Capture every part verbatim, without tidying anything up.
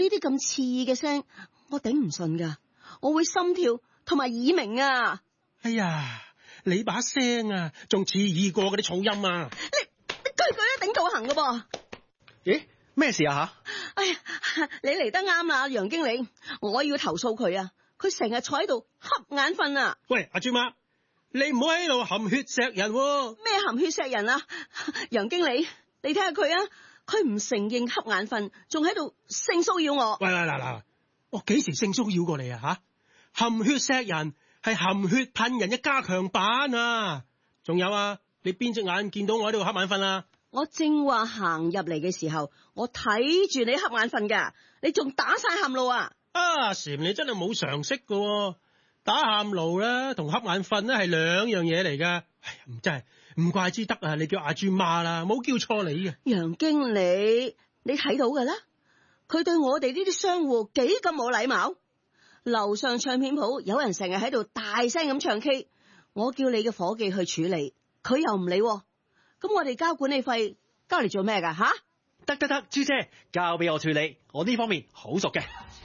呢啲咁刺耳嘅聲，我頂唔順噶，我會心跳同埋耳鳴啊！ 哎呀，你把聲啊，仲刺耳過嗰啲噪音啊！ 你你句句都頂到行噶噃。 咦，咩事啊吓？ 哎呀，你嚟得啱啦，楊經理，我要投訴佢啊！佢成日坐喺度瞌眼瞓啊！ 喂，阿豬媽，你唔好喺度含血錫人喎！ 咩含血錫人啊？楊經理，你睇下佢啊，佢唔承認瞌眼瞓，仲喺度性騷擾我。 喂喂嗱嗱，我幾時性騷擾過你啊吓？含血錫人係含血噴人嘅加強版啊！仲有啊，你邊隻眼見到我喺度瞌眼瞓啊？ 我正話行入嚟嘅時候，我睇住你瞌眼瞓噶，你仲打晒喊路啊！ 啊，禪你真係冇常識噶喎，打喊路啦同瞌眼瞓咧係兩樣嘢嚟噶。哎呀，唔真係唔怪之得啊！你叫阿豬媽啦，冇叫錯你嘅。 楊經理，你睇到噶啦，佢對我哋呢啲商戶幾咁冇禮貌。樓上唱片鋪有人成日喺度大聲咁唱 K， 我叫你嘅伙計去處理，佢又唔理。咁我哋交管理費交嚟做咩噶吓？ 得得得，朱姐交俾我處理，我呢方面好熟嘅。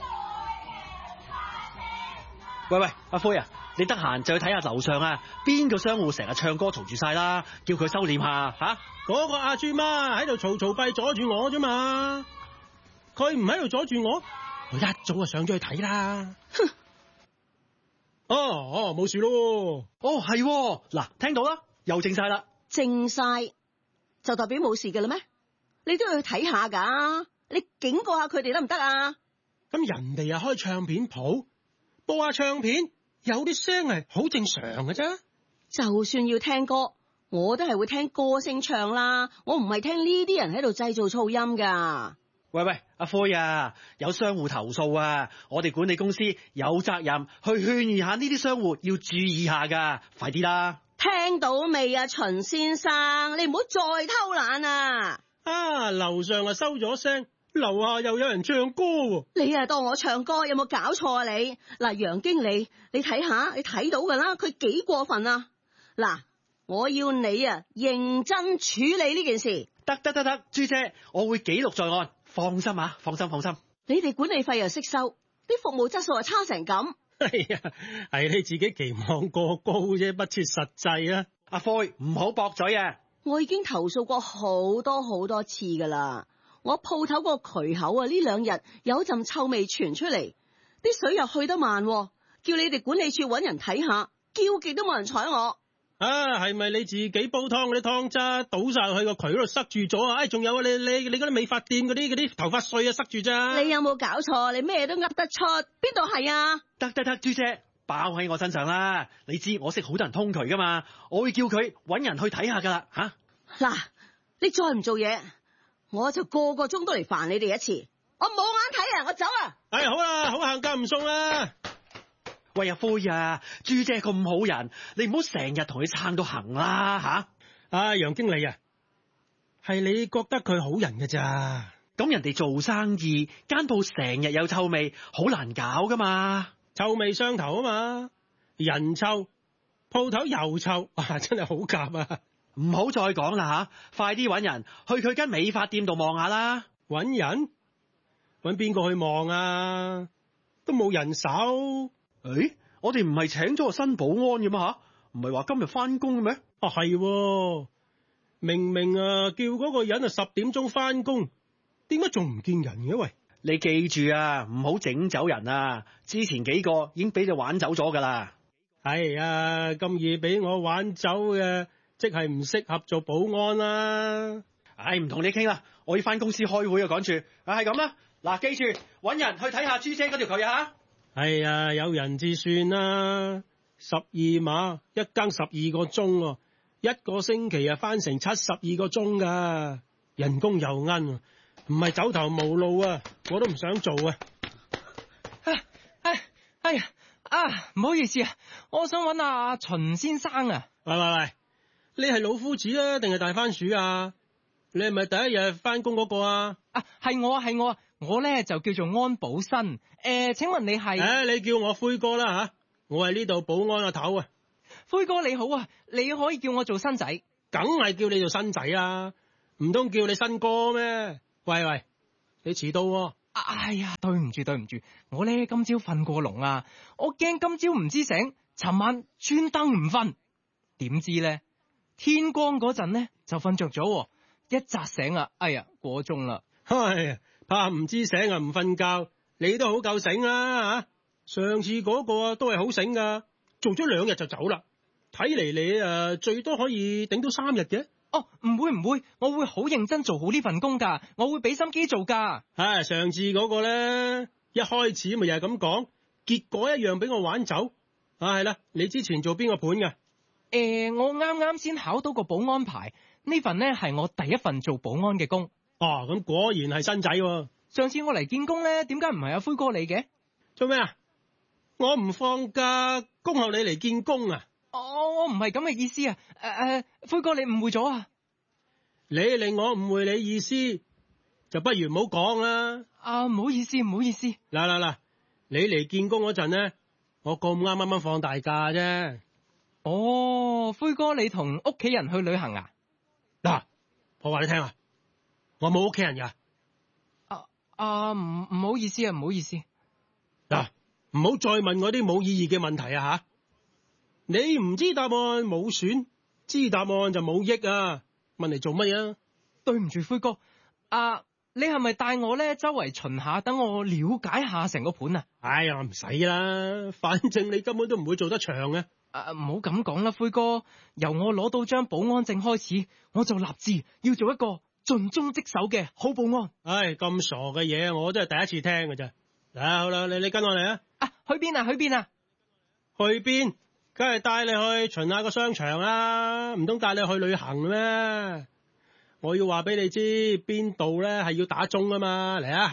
喂喂，阿灰啊，你得閒就去睇下樓上啊，邊個商戶成日唱歌嘈住晒啦，叫佢收斂下吓。 嗰個阿豬媽喺度嘈嘈閉阻住我啫嘛，佢唔喺度阻住我，我一早就上咗去睇啦。哼！哦哦，冇事咯。 哦係，嗱聽到啦，又靜晒啦。 靜晒就代表冇事嘅啦咩？你都要去睇下噶，你警告下佢哋得唔得啊？ 咁人哋啊開唱片鋪，播下唱片，有啲聲係好正常嘅啫。 就算要聽歌，我都係會聽歌聲唱啦，我唔係聽呢啲人喺度製造噪音噶。 喂喂，阿灰啊，有商戶投訴啊，我哋管理公司有責任去勸喻下呢啲商戶要注意下噶，快啲啦！ 聽到未啊，秦先生，你唔好再偷懶啊！ 啊，樓上啊收咗聲，樓下又有人唱歌喎。 你啊當我唱歌，有冇搞錯啊你？嗱，楊經理，你睇下，你睇到噶啦，佢幾過分啊！嗱，我要你啊認真處理呢件事。 得得得得，朱姐，我會記錄在案，放心啊，放心放心。 你哋管理費又識收，啲服務質素又差成咁。 哎呀，係你自己期望過高啫，不切實際啊！ 阿灰唔好駁嘴啊！ 我已經投訴過好多好多次噶啦，我鋪頭個渠口啊呢兩日有陣臭味傳出嚟，啲水又去得慢，叫你哋管理處搵人睇下，叫極都冇人睬我。 啊，係咪你自己煲湯嗰啲湯渣倒晒去個渠嗰度塞住咗啊？哎，仲有啊，你你你嗰啲美髮店嗰啲嗰啲頭髮碎啊塞住咋？ 你有冇搞錯？你咩都噏得出，邊度係啊？ 得得得，朱姐包喺我身上啦！你知我識好多人通渠噶嘛，我會叫佢搵人去睇下噶啦吓。 嗱，你再唔做嘢，我就個個鐘都嚟煩你哋一次。我冇眼睇啊，我走啊！ 哎，好啦，好行價唔送啦。 喂，阿灰啊，朱姐咁好人，你唔好成日同佢撐到行啦吓。 啊，楊經理啊，係你覺得佢好人㗎咋？ 咁人哋做生意間鋪成日有臭味，好難搞噶嘛。 臭味相投啊嘛，人臭，鋪頭又臭，啊真係好夾啊！ 唔好再講啦吓，快啲搵人去佢間美髮店度望下啦。 搵人？搵邊個去望啊？都冇人手。 誒，我哋唔係請咗個新保安嘅嘛吓？唔係話今日翻工嘅咩？ 啊係，明明啊叫嗰個人啊十點鐘翻工，點解仲唔見人嘅？喂， 你記住啊，唔好整走人啊！之前幾個已經俾你玩走咗噶啦。 係啊，咁易俾我玩走嘅，即係唔適合做保安啦。 唉，唔同你傾啦，我要翻公司開會啊，趕住。啊，係咁啦，嗱，記住搵人去睇下朱姐嗰條渠啊。 係啊，有人至算啦。十二碼一更十二個鐘，一個星期啊翻成七十二個鐘噶，人工又奀，唔係走投無路啊，我都唔想做啊。 唉唉哎呀啊，唔好意思啊，我想揾阿秦先生啊。 喂喂喂，你係老夫子啊，定係大番薯啊？你係咪第一日翻工嗰個啊？ 啊，係我啊，係我啊，我咧就叫做安保新。誒、呃，請問你係？誒、 啊，你叫我灰哥啦吓，我係呢度保安個頭啊。 灰哥你好啊，你可以叫我做新仔。 梗係叫你做新仔啊，唔通叫你新哥咩？喂喂，你遲到喎， 哎呀，對唔住對唔住，我咧今朝瞓過籠啊，我驚今朝唔知醒，尋晚專登唔瞓，點知咧天光嗰陣咧就瞓着咗，一扎醒啊，哎呀過鐘啦。 唉，怕唔知醒啊唔瞓覺，你都好夠醒啦吓。上次嗰個啊都係好醒噶，做咗兩日就走啦。睇嚟你誒、呃、最多可以頂到三日嘅。 哦，唔會唔會，我會好認真做好呢份工噶，我會俾心機做噶。 唉，上次嗰個咧，一開始咪又係咁講，結果一樣俾我玩走。啊，係啦，你之前做邊個盤㗎？ 誒、呃，我啱啱先考到個保安牌，呢份呢係我第一份做保安嘅工。 哦，咁果然係新仔喎。 上次我嚟見工咧，點解唔係阿灰哥你嘅？ 做咩啊？我唔放假，恭候你嚟見工啊！ 哦，我唔係咁嘅意思啊！誒、呃、誒，灰哥你誤會咗啊！ 你令我誤會你意思，就不如唔好講啦。 啊，唔好意思，唔好意思。 嗱嗱嗱，你嚟見工嗰陣咧，我咁啱啱啱放大假啫。 哦，灰哥你同屋企人去旅行啊？ 嗱，我話你聽啊，我冇屋企人噶。 啊啊，唔唔好意思啊，唔好意思。 嗱，唔好再問我啲冇意義嘅問題啊吓！你唔知答案冇損，知答案就冇益啊！問嚟做乜啊？ 對唔住，灰哥，啊，你係咪帶我咧周圍巡下，等我了解下成個盤啊？ 哎呀，唔使啦，反正你根本都唔會做得長嘅。 啊，唔好咁講啦，灰哥，由我攞到張保安證開始，我就立志要做一個盡忠職守嘅好保安。 唉，咁傻嘅嘢，我真係第一次聽嘅啫。嗱，好啦，你你跟我嚟啊！ 啊，去邊啊？去邊啊？ 去邊？梗係帶你去巡下個商場啦，唔通帶你去旅行咩？我要話俾你知邊度咧係要打鐘啊嘛，嚟啊！